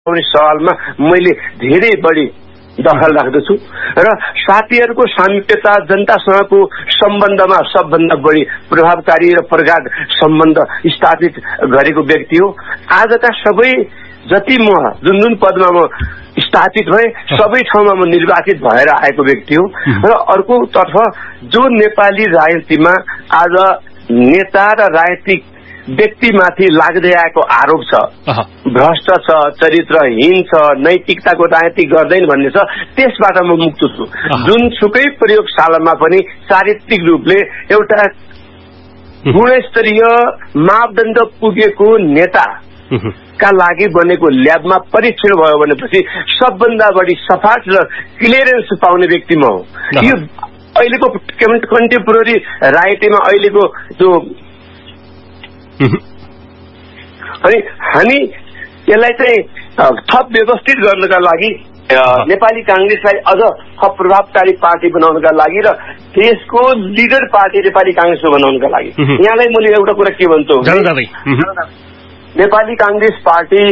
सवालमा मैले धेरै बढी दखल राख्दछु र साथीहरूको सामिप्यता जनतासँगको सम्बन्धमा सबभन्दा बढी प्रभावकारी र प्रगाढ सम्बन्ध स्थापित गरेको व्यक्ति हो। आजका सबै जति म जुन पदमा म स्थापित भए सबै ठाउँमा म निर्वाचित भएर आएको व्यक्ति हो र अर्कोतर्फ जो नेपाली राजनीतिमा आज नेता र राजनीतिक व्यक्तिमाथि लाग्दै आएको आरोप छ, भ्रष्ट छ, चरित्रहीन छ, नैतिकताको राजनीति गर्दैन भन्ने छ, त्यसबाट म मुक्त छु। जुनसुकै प्रयोगशालामा पनि चारित्रिक रूपले एउटा गुणस्तरीय मापदण्ड पुगेको नेता का लागि बनेको ल्याबमा परीक्षण भयो भनेपछि सबभन्दा बढी सफाट र क्लियरेन्स पाउने व्यक्ति म हो। यो अहिलेको कन्टेम्पोरेरी राजनीतिमा अहिलेको जो अनि हामी यसलाई चाहिँ थप व्यवस्थित गर्नका लागि नेपाली कांग्रेसलाई अझ थप प्रभावकारी पार्टी बनाउनका लागि र देशको लिडर पार्टी नेपाली कांग्रेस बनाउनका लागि यहाँलाई मैले एउटा कुरा के भन्छु, नेपाली कांग्रेस पार्टी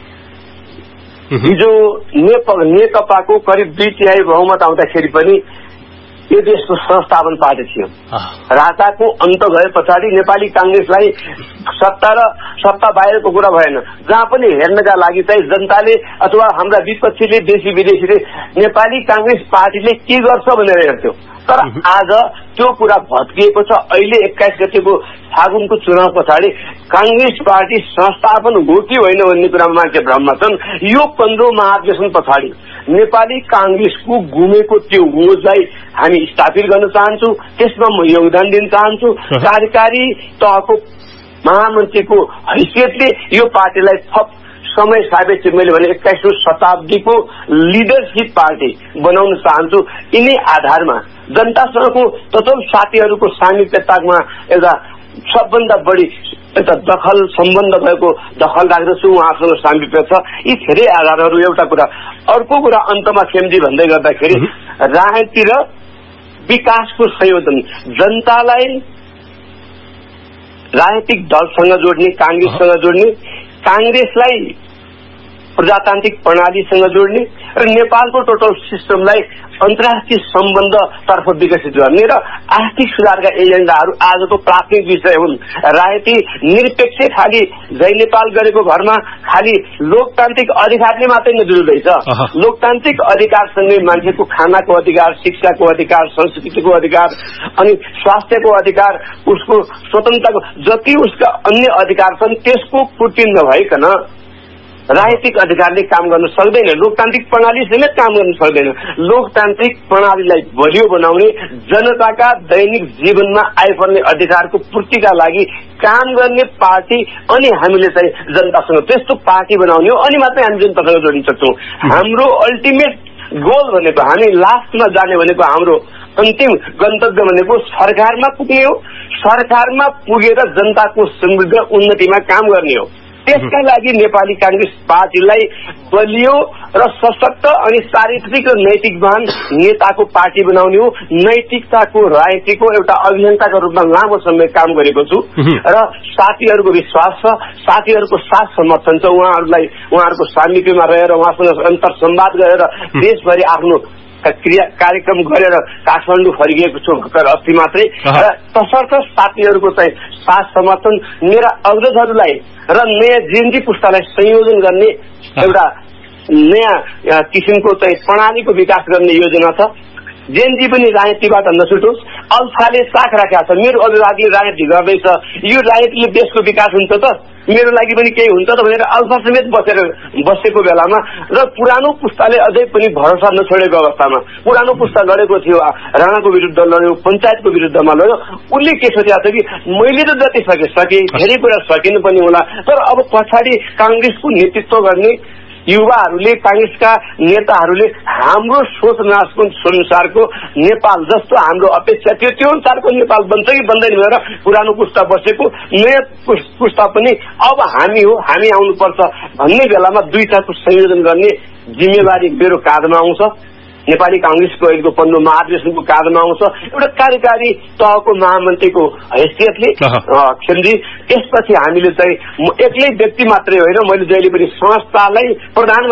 हिजो नेकपाको करिब 2/3 बहुमत आउँदाखेरि पनि यो देशको संस्थापन पार्टी थियो। राजाको अन्त गए पछाडि नेपाली कांग्रेसलाई सत्ता बाहिरको कुरा भएन। जहाँ पनि हेर्नका लागि चाहिँ जनताले अथवा हाम्रा विपक्षीले देशी विदेशीले नेपाली कांग्रेस पार्टीले के गर्छ भनेर हेर्थ्यो। तर आज त्यो कुरा भत्किएको छ। अहिले 21 गतेको फागुनको चुनाव पछाडि कांग्रेस पार्टी संस्थापन हो कि होइन भन्ने कुरामा मान्छे भ्रममा छन्। यो 15 महाधिवेशन पछाडि नेपाली कांग्रेसको गुमेको त्यो होजलाई हामी स्थापित गर्न चाहन्छौँ। त्यसमा म योगदान दिन चाहन्छु। कार्यकारी तहको महामन्त्रीको हैसियतले यो पार्टीलाई थप समय सापेक्ष मैले भने 21औं शताब्दीको लिडरशिप पार्टी बनाउन चाहन्छु। यिनै आधारमा जनतासँगको तथा साथीहरूको सामिप्यतामा एउटा सबभन्दा बढी एउटा दखल सम्बन्ध भएको दखल राख्दछु। उहाँसँग सामिप्य छ। यी धेरै आधारहरू। एउटा कुरा अर्को कुरा अन्तमा खेमजी भन्दै गर्दाखेरि राजनीति र विकासको संयोजन जनतालाई राजनीतिक दलसँग जोड्ने, कांग्रेससँग जोड्ने, कांग्रेसलाई प्रजातान्त्रिक प्रणालीसँग जोड्ने र नेपालको टोटल सिस्टमलाई अन्तर्राष्ट्रिय सम्बन्ध तर्फ विकसित गर्ने र आर्थिक सुधारका एजेन्डाहरू आजको प्राथमिक विषय हुन्। राजनीति निरपेक्ष खालि जय नेपाल गरेको घरमा खालि लोकतान्त्रिक अधिकारले मात्रै नजुल्दैछ। लोकतान्त्रिक अधिकारसँगै मान्छेको खानाको अधिकार, शिक्षाको अधिकार, संस्कृतिको अधिकार अनि स्वास्थ्यको अधिकार, उसको स्वतन्त्रताको जति उसका अन्य अधिकार छन् त्यसको पूर्ति नभइकन राजनीतिक अधिकारले काम गर्न सक्दैन। लोकतान्त्रिक प्रणाली समेत काम गर्न सक्दैन। लोकतान्त्रिक प्रणालीलाई बलियो बनाउने, जनताका दैनिक जीवनमा आइपर्ने अधिकारको पूर्तिका लागि काम गर्ने पार्टी अनि हामीले चाहिँ जनतासँग त्यस्तो पार्टी बनाउने हो। अनि मात्रै हामी जनतासँग जोड्न सक्छौँ। हाम्रो अल्टिमेट गोल भनेको, हामी लास्टमा जाने भनेको, हाम्रो अन्तिम गन्तव्य भनेको सरकारमा पुग्ने हो। सरकारमा पुगेर जनताको समृद्धि उन्नतिमा काम गर्ने हो। त्यसका लागि नेपाली कांग्रेस पार्टीलाई बलियो र सशक्त अनि चारित्रिक र नैतिकवान नेताको पार्टी बनाउने हो। नैतिकताको राजनीतिको एउटा अभियन्ताको रूपमा लामो समय काम गरेको छु र साथीहरूको विश्वास छ, साथीहरूको साथ समर्थन छ। उहाँहरूको सामिप्यमा रहेर उहाँसँग अन्तर संवाद गरेर देशभरि आफ्नो कार्यक्रम गरेर काठमाडौँ फर्किएको छु भर्खर अस्ति मात्रै। र तसर्थ साथीहरूको चाहिँ साथ समर्थन, मेरा अग्रजहरूलाई र नयाँ जेएनजी पुस्तालाई संयोजन गर्ने एउटा नयाँ किसिमको चाहिँ प्रणालीको विकास गर्ने योजना छ। जेएनजी पनि राजनीतिबाट नछुटोस्। अल्फाले साख राखेको छ। मेरो अभिभावकले राजनीति गर्दैछ, यो राजनीतिले देशको विकास हुन्छ त, मेरो लागि पनि केही हुन्छ त भनेर अल्फा समेत बसेको बेलामा र पुरानो पुस्ताले अझै पनि भरोसा नछोडेको अवस्थामा, पुरानो पुस्ता लडेको थियो, राणाको विरुद्ध लड्यो, पञ्चायतको विरुद्धमा लड्यो, उसले के सोचेको छ कि मैले त जति सके धेरै कुरा सकिनु पनि होला, तर अब पछाडि कांग्रेसको नेतृत्व गर्ने युवाहरूले, कांग्रेसका नेताहरूले हाम्रो सोच अनुसारको नेपाल जस्तो हाम्रो अपेक्षा थियो त्यो अनुसारको नेपाल बन्छ कि बन्दैन भनेर पुरानो पुस्ता बसेको, नयाँ पुस्ता पनि अब हामी हो, हामी आउनुपर्छ भन्ने बेलामा दुईटाको संयोजन गर्ने जिम्मेवारी मेरो काँधमा आउँछ। नेपाली कांग्रेसको अहिलेको पन्नु महाधिवेशनको कार्यमा आउँछ एउटा कार्यकारी तहको महामन्त्रीको हैसियतले खेल्दी। त्यसपछि हामीले चाहिँ एक्लै व्यक्ति मात्रै होइन, मैले जहिले पनि संस्थालाई प्रधान